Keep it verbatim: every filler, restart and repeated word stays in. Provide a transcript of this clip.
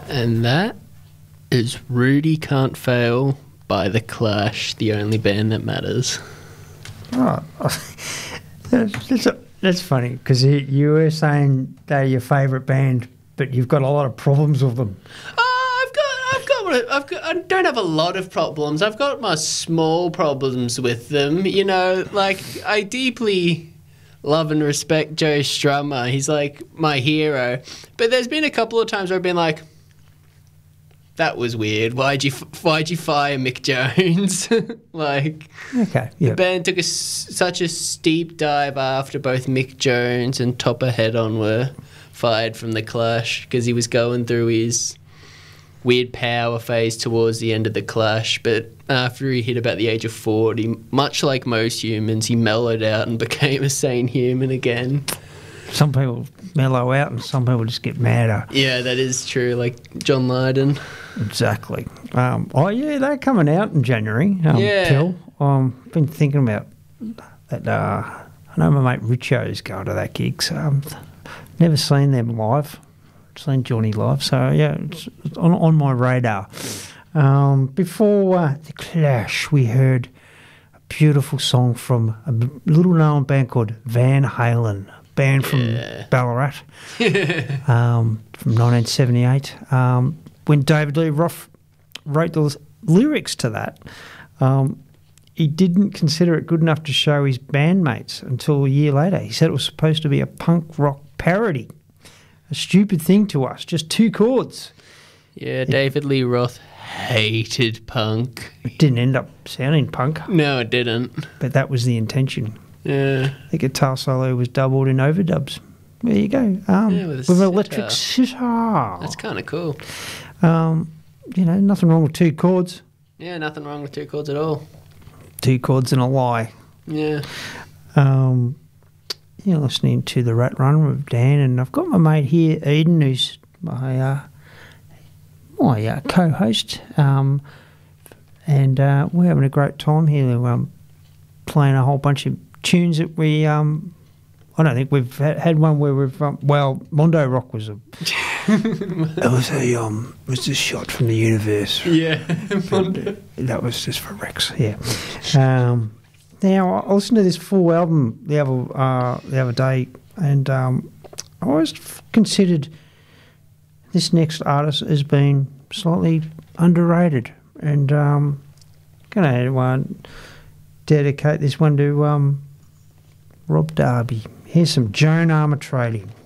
And that is Rudy Can't Fail by The Clash, the only band that matters. Oh, that's, that's, that's funny because you, you were saying they're your favourite band, but you've got a lot of problems with them. Oh, I've got, I've got, I've got, I don't have a lot of problems. I've got my small problems with them. You know, like I deeply love and respect Joe Strummer. He's like my hero. But there's been a couple of times where I've been like, that was weird. Why'd you why'd you fire Mick Jones? like, okay, yeah. The band took a, such a steep dive after both Mick Jones and Topper Head-On were fired from The Clash because he was going through his weird power phase towards the end of The Clash. But after he hit about the age of forty, much like most humans, he mellowed out and became a sane human again. Some people mellow out and some people just get madder. Yeah, that is true, like John Lydon. Exactly. Um, oh, yeah, they're coming out in January. Um, Yeah. Pill. I've been thinking about that. Uh, I know my mate Richo's going to that gig, so I've never seen them live. Seen Johnny live, so yeah, it's on, on my radar. Um, before uh, The Clash, we heard a beautiful song from a little-known band called Van Halen, band from Yeah. Ballarat, um, from nineteen seventy-eight. Um, when David Lee Roth wrote the lyrics to that, um, he didn't consider it good enough to show his bandmates until a year later. He said it was supposed to be a punk rock parody. A stupid thing to us, just two chords. Yeah, David Lee Roth hated punk. It didn't end up sounding punk, No, it didn't. but that was the intention. Yeah. The guitar solo was doubled in overdubs. There you go. Um, Yeah, with a with an electric sitar. sitar. That's kind of cool. Um, you know, nothing wrong with two chords. Yeah, nothing wrong with two chords at all. Two chords and a lie. Yeah. Um, you're listening to The Rat Run with Dan, and I've got my mate here, Eden, who's my uh, my uh, co-host, um, and uh, we're having a great time here. We're um, playing a whole bunch of tunes that we. Um, I don't think we've had, had one where we've. Um, well, Mondo Rock was a. it was a um. It was a shot from the universe. Yeah. That was just for Rex. Yeah. Um, now I listened to this full album the other uh, the other day, and um, I always f- considered this next artist as being slightly underrated, and um, going to uh, dedicate this one to um, Rob Darby. Here's some Joan Armatrading.